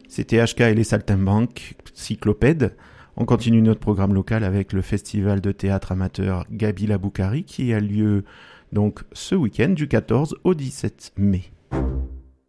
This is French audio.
C'était HK et les Saltimbanques, Cyclopède. On continue notre programme local avec le festival de théâtre amateur Gabi Laboukari qui a lieu donc ce week-end du 14 au 17 mai.